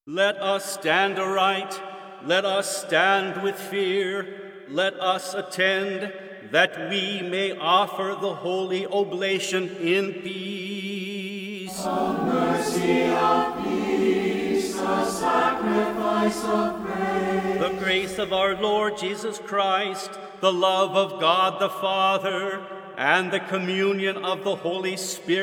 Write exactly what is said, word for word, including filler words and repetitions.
Let us stand aright, let us stand with fear, let us attend, that we may offer the holy oblation in peace. Of mercy, of peace, the sacrifice of praise. The grace of our Lord Jesus Christ, the love of God the Father, and the communion of the Holy Spirit